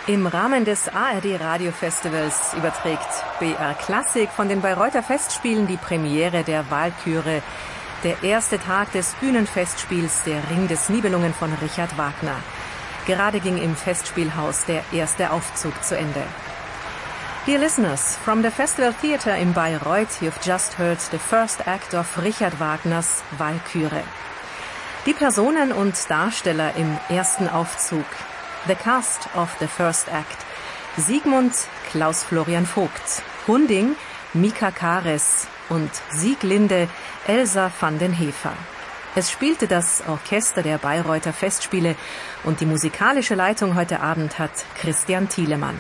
Im Rahmen des ARD-Radio-Festivals überträgt BR Klassik von den Bayreuther Festspielen die Premiere der Walküre, der erste Tag des Bühnenfestspiels Der Ring des Nibelungen von Richard Wagner. Gerade ging im Festspielhaus der erste Aufzug zu Ende. Dear listeners, from the Festival Theatre in Bayreuth, you've just heard the first act of Richard Wagners Walküre. Die Personen und Darsteller im ersten Aufzug. The cast of the first act. Sigmund Klaus Florian Vogt, Hunding Mika Kares und Sieglinde Elsa van den Hefer. Es spielte das Orchester der Bayreuther Festspiele und die musikalische Leitung heute Abend hat Christian Thielemann.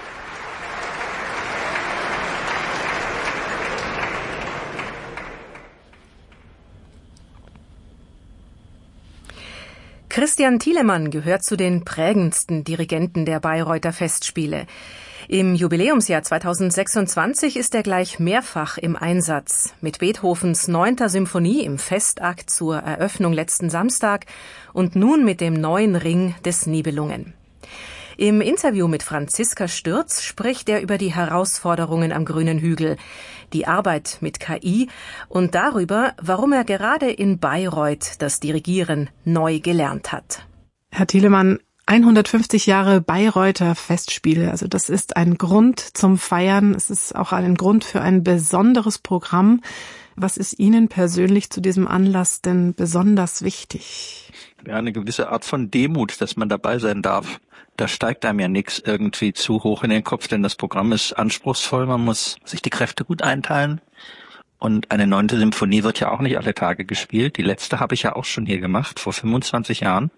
Christian Thielemann gehört zu den prägendsten Dirigenten der Bayreuther Festspiele. Im Jubiläumsjahr 2026 ist er gleich mehrfach im Einsatz. Mit Beethovens 9. Symphonie im Festakt zur Eröffnung letzten Samstag und nun mit dem neuen Ring des Nibelungen. Im Interview mit Franziska Stürz spricht er über die Herausforderungen am grünen Hügel, die Arbeit mit KI und darüber, warum er gerade in Bayreuth das Dirigieren neu gelernt hat. Herr Thielemann, 150 Jahre Bayreuther Festspiele, also das ist ein Grund zum Feiern, es ist auch ein Grund für ein besonderes Programm. Was ist Ihnen persönlich zu diesem Anlass denn besonders wichtig? Ja, eine gewisse Art von Demut, dass man dabei sein darf. Da steigt einem ja nichts irgendwie zu hoch in den Kopf, denn das Programm ist anspruchsvoll, man muss sich die Kräfte gut einteilen. Und eine 9. Symphonie wird ja auch nicht alle Tage gespielt. Die letzte habe ich ja auch schon hier gemacht, vor 25 Jahren,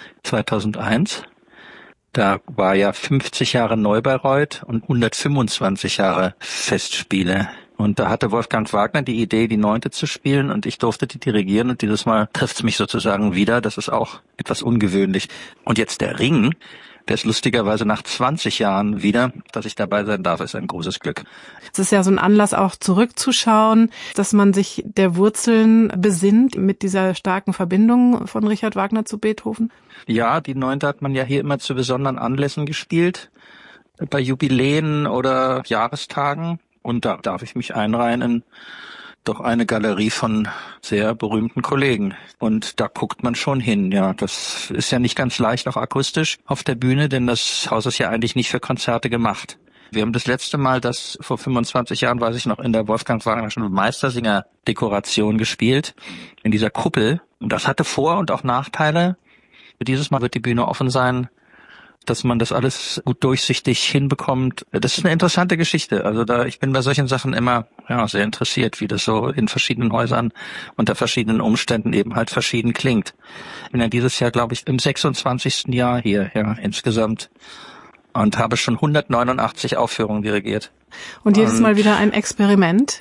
2001. Da war ja 50 Jahre Neubayreuth und 125 Jahre Festspiele. Und da hatte Wolfgang Wagner die Idee, die 9. zu spielen und ich durfte die dirigieren und dieses Mal trifft es mich sozusagen wieder. Das ist auch etwas ungewöhnlich. Und jetzt der Ring, der ist lustigerweise nach 20 Jahren wieder, dass ich dabei sein darf, ist ein großes Glück. Es ist ja so ein Anlass auch zurückzuschauen, dass man sich der Wurzeln besinnt mit dieser starken Verbindung von Richard Wagner zu Beethoven. Ja, die 9. hat man ja hier immer zu besonderen Anlässen gespielt, bei Jubiläen oder Jahrestagen. Und da darf ich mich einreihen in doch eine Galerie von sehr berühmten Kollegen. Und da guckt man schon hin, ja. Das ist ja nicht ganz leicht, auch akustisch auf der Bühne, denn das Haus ist ja eigentlich nicht für Konzerte gemacht. Wir haben das letzte Mal, das vor 25 Jahren, weiß ich noch, in der Wolfgang Wagnerschen Meistersinger-Dekoration gespielt, in dieser Kuppel. Und das hatte Vor- und auch Nachteile. Dieses Mal wird die Bühne offen sein, dass man das alles gut durchsichtig hinbekommt. Das ist eine interessante Geschichte. Also ich bin bei solchen Sachen immer sehr interessiert, wie das so in verschiedenen Häusern unter verschiedenen Umständen eben halt verschieden klingt. Ich bin ja dieses Jahr, glaube ich, im 26. Jahr hier, insgesamt. Und habe schon 189 Aufführungen dirigiert. Und jedes Mal wieder ein Experiment.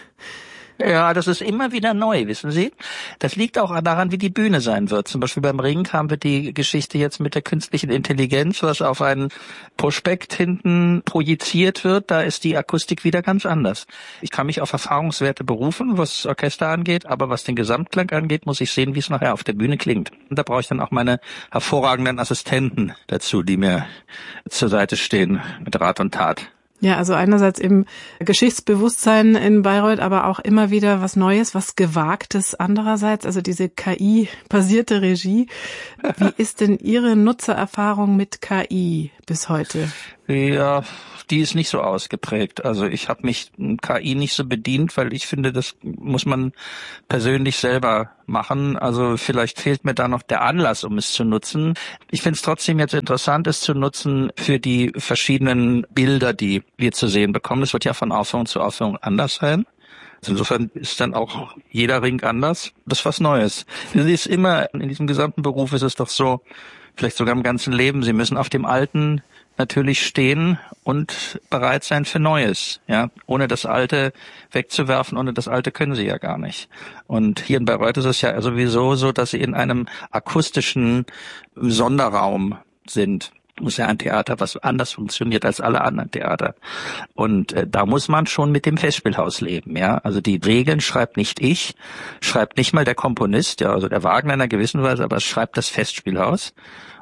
Ja, das ist immer wieder neu, wissen Sie. Das liegt auch daran, wie die Bühne sein wird. Zum Beispiel beim Ring haben wir die Geschichte jetzt mit der künstlichen Intelligenz, was auf einen Prospekt hinten projiziert wird. Da ist die Akustik wieder ganz anders. Ich kann mich auf Erfahrungswerte berufen, was das Orchester angeht, aber was den Gesamtklang angeht, muss ich sehen, wie es nachher auf der Bühne klingt. Und da brauche ich dann auch meine hervorragenden Assistenten dazu, die mir zur Seite stehen mit Rat und Tat. Ja, also einerseits eben Geschichtsbewusstsein in Bayreuth, aber auch immer wieder was Neues, was Gewagtes andererseits, also diese KI-basierte Regie. Wie ist denn Ihre Nutzererfahrung mit KI bis heute? Ja, die ist nicht so ausgeprägt. Also ich habe mich KI nicht so bedient, weil ich finde, das muss man persönlich selber machen. Also vielleicht fehlt mir da noch der Anlass, um es zu nutzen. Ich finde es trotzdem jetzt interessant, es zu nutzen für die verschiedenen Bilder, die wir zu sehen bekommen. Das wird ja von Aufführung zu Aufführung anders sein. Also insofern ist dann auch jeder Ring anders. Das ist was Neues. Es ist immer, in diesem gesamten Beruf ist es doch so, vielleicht sogar im ganzen Leben, Sie müssen auf dem Alten natürlich stehen und bereit sein für Neues. Ja, ohne das Alte wegzuwerfen, ohne das Alte können Sie ja gar nicht. Und hier in Bayreuth ist es ja sowieso so, dass Sie in einem akustischen Sonderraum sind. Muss ja ein Theater, was anders funktioniert als alle anderen Theater. Und da muss man schon mit dem Festspielhaus leben, ja. Also die Regeln schreibt nicht ich, schreibt nicht mal der Komponist, ja, also der Wagner in einer gewissen Weise, aber es schreibt das Festspielhaus.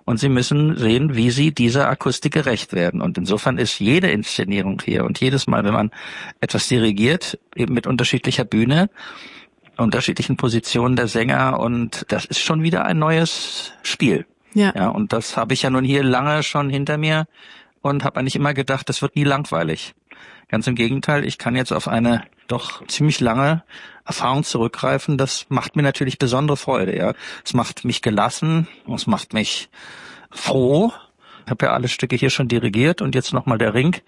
und sie müssen sehen, wie sie dieser Akustik gerecht werden. Und insofern ist jede Inszenierung hier und jedes Mal, wenn man etwas dirigiert, eben mit unterschiedlicher Bühne, unterschiedlichen Positionen der Sänger, und das ist schon wieder ein neues Spiel. Ja, und das habe ich ja nun hier lange schon hinter mir und habe eigentlich immer gedacht, das wird nie langweilig. Ganz im Gegenteil, ich kann jetzt auf eine doch ziemlich lange Erfahrung zurückgreifen. Das macht mir natürlich besondere Freude. Ja, es macht mich gelassen, es macht mich froh. Ich habe ja alle Stücke hier schon dirigiert und jetzt nochmal der Ring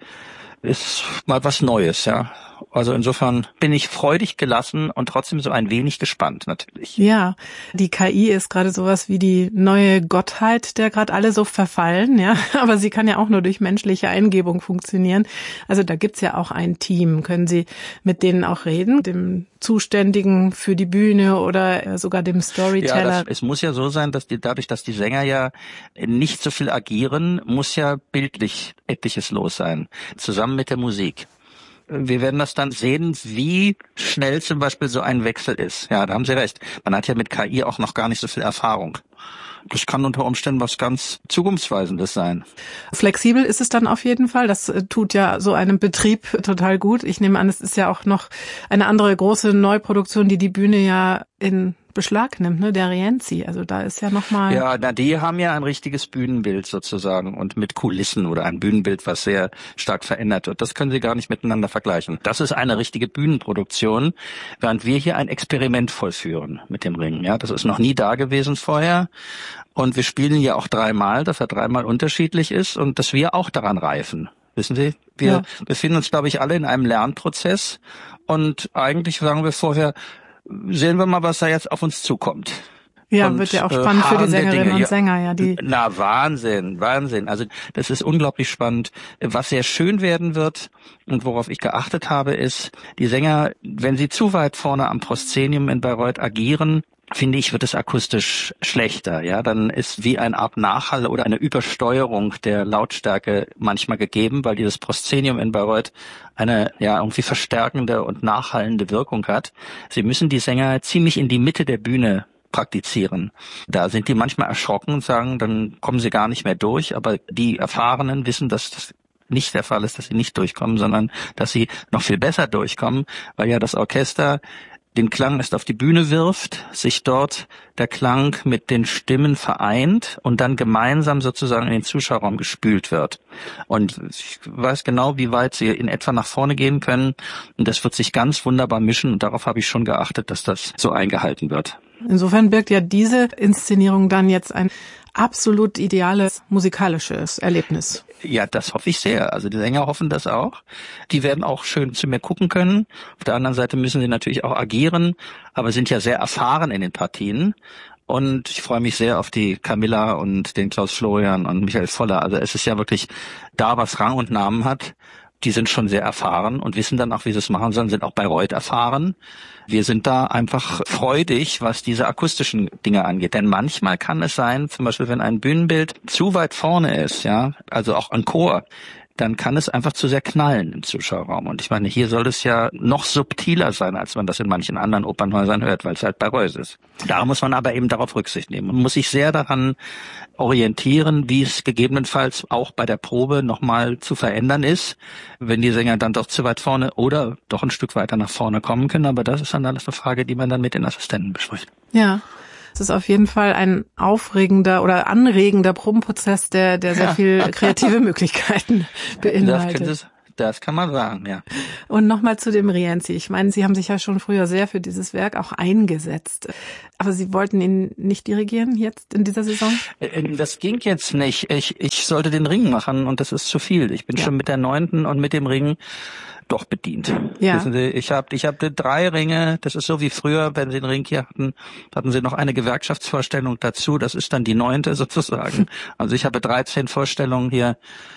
ist mal was Neues, ja. Also insofern bin ich freudig gelassen und trotzdem so ein wenig gespannt natürlich. Ja, die KI ist gerade sowas wie die neue Gottheit, der gerade alle so verfallen, ja. Aber sie kann ja auch nur durch menschliche Eingebung funktionieren. Also da gibt's ja auch ein Team. Können Sie mit denen auch reden? Dem Zuständigen für die Bühne oder sogar dem Storyteller? Ja, es muss ja so sein, dass dadurch, dass die Sänger ja nicht so viel agieren, muss ja bildlich etliches los sein. Zusammen mit der Musik. Wir werden das dann sehen, wie schnell zum Beispiel so ein Wechsel ist. Ja, da haben Sie recht. Man hat ja mit KI auch noch gar nicht so viel Erfahrung. Das kann unter Umständen was ganz Zukunftsweisendes sein. Flexibel ist es dann auf jeden Fall. Das tut ja so einem Betrieb total gut. Ich nehme an, es ist ja auch noch eine andere große Neuproduktion, die Bühne ja in Beschlag nimmt, ne? Der Rienzi. Also da ist ja nochmal... Ja, die haben ja ein richtiges Bühnenbild sozusagen und mit Kulissen oder ein Bühnenbild, was sehr stark verändert wird. Das können Sie gar nicht miteinander vergleichen. Das ist eine richtige Bühnenproduktion, während wir hier ein Experiment vollführen mit dem Ring. Ja, das ist noch nie da gewesen vorher. Und wir spielen ja auch dreimal, dass er dreimal unterschiedlich ist und dass wir auch daran reifen. Wissen Sie, wir befinden uns, glaube ich, alle in einem Lernprozess und eigentlich sagen wir vorher, sehen wir mal, was da jetzt auf uns zukommt. Ja, und, wird ja auch spannend für die Sängerinnen und Sänger, ja. Na, Wahnsinn. Also das ist unglaublich spannend. Was sehr schön werden wird und worauf ich geachtet habe, ist, die Sänger, wenn sie zu weit vorne am Proszenium in Bayreuth agieren, finde ich, wird es akustisch schlechter. Ja, dann ist wie eine Art Nachhall oder eine Übersteuerung der Lautstärke manchmal gegeben, weil dieses Proszenium in Bayreuth eine irgendwie verstärkende und nachhallende Wirkung hat. Sie müssen die Sänger ziemlich in die Mitte der Bühne praktizieren. Da sind die manchmal erschrocken und sagen, dann kommen sie gar nicht mehr durch. Aber die Erfahrenen wissen, dass das nicht der Fall ist, dass sie nicht durchkommen, sondern dass sie noch viel besser durchkommen, weil ja das Orchester den Klang erst auf die Bühne wirft, sich dort der Klang mit den Stimmen vereint und dann gemeinsam sozusagen in den Zuschauerraum gespült wird. Und ich weiß genau, wie weit sie in etwa nach vorne gehen können. Und das wird sich ganz wunderbar mischen. Und darauf habe ich schon geachtet, dass das so eingehalten wird. Insofern birgt ja diese Inszenierung dann jetzt ein absolut ideales musikalisches Erlebnis. Ja, das hoffe ich sehr. Also die Sänger hoffen das auch. Die werden auch schön zu mir gucken können. Auf der anderen Seite müssen sie natürlich auch agieren, aber sind ja sehr erfahren in den Partien. Und ich freue mich sehr auf die Camilla und den Klaus Florian und Michael Voller. Also es ist ja wirklich da, was Rang und Namen hat. Die sind schon sehr erfahren und wissen dann auch, wie sie es machen sollen, sind auch Bayreuth erfahren. Wir sind da einfach freudig, was diese akustischen Dinge angeht. Denn manchmal kann es sein, zum Beispiel, wenn ein Bühnenbild zu weit vorne ist, ja, also auch ein Chor, dann kann es einfach zu sehr knallen im Zuschauerraum. Und ich meine, hier soll es ja noch subtiler sein, als man das in manchen anderen Opernhäusern hört, weil es halt Bayreuth ist. Da muss man aber eben darauf Rücksicht nehmen. Man muss sich sehr daran orientieren, wie es gegebenenfalls auch bei der Probe nochmal zu verändern ist, wenn die Sänger dann doch zu weit vorne oder doch ein Stück weiter nach vorne kommen können. Aber das ist dann alles eine Frage, die man dann mit den Assistenten bespricht. Ja. Es ist auf jeden Fall ein aufregender oder anregender Probenprozess, der sehr viel kreative Möglichkeiten beinhaltet. Das kann man sagen, ja. Und nochmal zu dem Rienzi. Ich meine, Sie haben sich ja schon früher sehr für dieses Werk auch eingesetzt. Aber Sie wollten ihn nicht dirigieren jetzt in dieser Saison? Das ging jetzt nicht. Ich sollte den Ring machen und das ist zu viel. Ich bin schon mit der 9. und mit dem Ring doch bedient. Ja. Wissen Sie, ich hab 3 Ringe, das ist so wie früher, wenn Sie einen Ring hier hatten Sie noch eine Gewerkschaftsvorstellung dazu, das ist dann die 9. sozusagen. Also ich habe 13 Vorstellungen hier.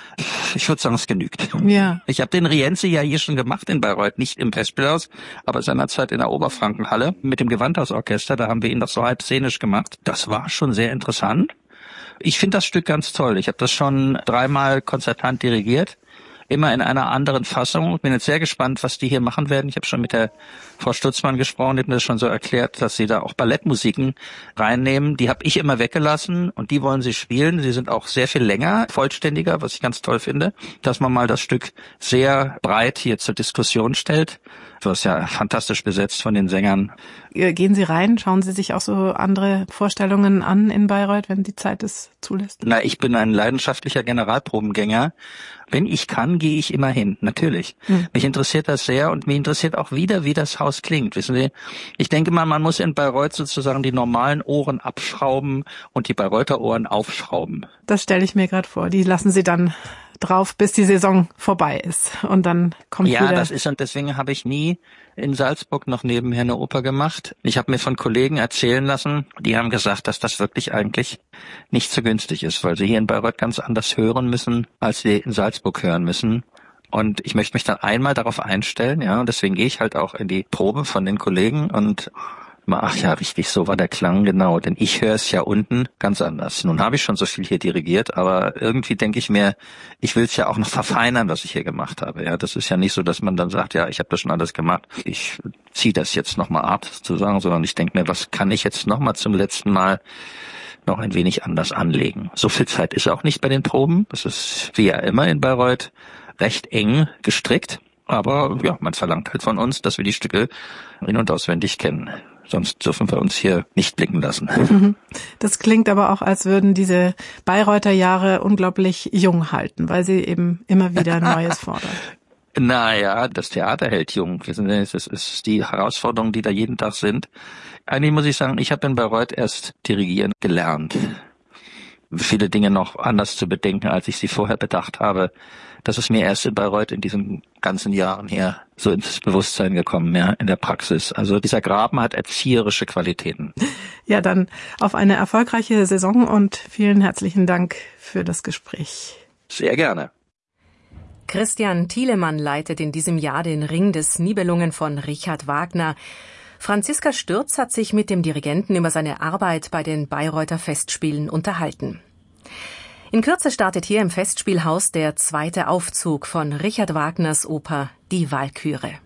Ich würde sagen, es genügt. Ja. Ich habe den Rienzi ja hier schon gemacht in Bayreuth, nicht im Festspielhaus, aber seinerzeit in der Oberfrankenhalle mit dem Gewandhausorchester, da haben wir ihn doch so halb szenisch gemacht. Das war schon sehr interessant. Ich finde das Stück ganz toll. Ich habe das schon 3-mal konzertant dirigiert. immer in einer anderen Fassung. Ich bin jetzt sehr gespannt, was die hier machen werden. Ich habe schon mit der Frau Stutzmann gesprochen, die hat mir das schon so erklärt, dass sie da auch Ballettmusiken reinnehmen. Die habe ich immer weggelassen und die wollen sie spielen. Sie sind auch sehr viel länger, vollständiger, was ich ganz toll finde, dass man mal das Stück sehr breit hier zur Diskussion stellt. Das ist ja fantastisch besetzt von den Sängern. Gehen Sie rein? Schauen Sie sich auch so andere Vorstellungen an in Bayreuth, wenn die Zeit es zulässt? Na, ich bin ein leidenschaftlicher Generalprobengänger. Wenn ich kann, gehe ich immer hin, natürlich. Mich interessiert das sehr und mich interessiert auch wieder, wie das Haus klingt. Wissen Sie, ich denke mal, man muss in Bayreuth sozusagen die normalen Ohren abschrauben und die Bayreuther Ohren aufschrauben. Das stelle ich mir gerade vor. Die lassen Sie dann drauf, bis die Saison vorbei ist. Und dann kommt wieder... Ja, das ist, und deswegen habe ich nie in Salzburg noch nebenher eine Oper gemacht. Ich habe mir von Kollegen erzählen lassen, die haben gesagt, dass das wirklich eigentlich nicht so günstig ist, weil sie hier in Bayreuth ganz anders hören müssen, als sie in Salzburg hören müssen. Und ich möchte mich dann einmal darauf einstellen, ja, und deswegen gehe ich halt auch in die Probe von den Kollegen und ach ja, richtig, so war der Klang, genau, denn ich höre es ja unten ganz anders. Nun habe ich schon so viel hier dirigiert, aber irgendwie denke ich mir, ich will es ja auch noch verfeinern, was ich hier gemacht habe. Ja, das ist ja nicht so, dass man dann sagt, ja, ich habe das schon alles gemacht, ich ziehe das jetzt nochmal ab, sozusagen, sondern ich denke mir, was kann ich jetzt nochmal zum letzten Mal noch ein wenig anders anlegen. So viel Zeit ist auch nicht bei den Proben, das ist wie ja immer in Bayreuth recht eng gestrickt, aber ja, man verlangt halt von uns, dass wir die Stücke in- und auswendig kennen. Sonst dürfen wir uns hier nicht blicken lassen. Das klingt aber auch, als würden diese Bayreuther Jahre unglaublich jung halten, weil sie eben immer wieder Neues fordern. Naja, das Theater hält jung. Das ist die Herausforderungen, die da jeden Tag sind. Eigentlich muss ich sagen, ich habe in Bayreuth erst dirigieren gelernt. Viele Dinge noch anders zu bedenken, als ich sie vorher bedacht habe. Das ist mir erst in Bayreuth in diesen ganzen Jahren hier so ins Bewusstsein gekommen, ja, in der Praxis. Also dieser Graben hat erzieherische Qualitäten. Ja, dann auf eine erfolgreiche Saison und vielen herzlichen Dank für das Gespräch. Sehr gerne. Christian Thielemann leitet in diesem Jahr den Ring des Nibelungen von Richard Wagner. Franziska Stürz hat sich mit dem Dirigenten über seine Arbeit bei den Bayreuther Festspielen unterhalten. In Kürze startet hier im Festspielhaus der zweite Aufzug von Richard Wagners Oper Die Walküre.